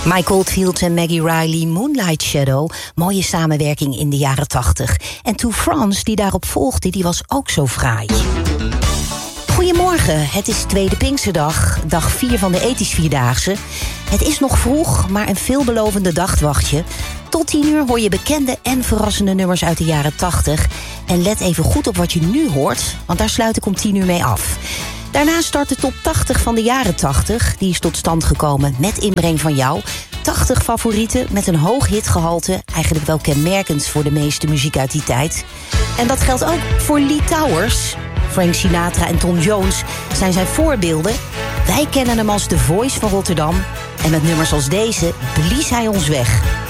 Mike Oldfield en Maggie Riley, Moonlight Shadow. Mooie samenwerking in de jaren 80. En To France, die daarop volgde, die was ook zo fraai. Goedemorgen, het is tweede Pinksterdag, dag 4 van de ethisch Vierdaagse. Het is nog vroeg, maar een veelbelovende dag wacht je. Tot 10 uur hoor je bekende en verrassende nummers uit de jaren 80. En let even goed op wat je nu hoort, want daar sluit ik om 10 uur mee af. Daarna start de top 80 van de jaren 80. Die is tot stand gekomen met inbreng van jou. 80 favorieten met een hoog hitgehalte. Eigenlijk wel kenmerkend voor de meeste muziek uit die tijd. En dat geldt ook voor Lee Towers. Frank Sinatra en Tom Jones zijn zijn voorbeelden. Wij kennen hem als The Voice van Rotterdam. En met nummers als deze blies hij ons weg.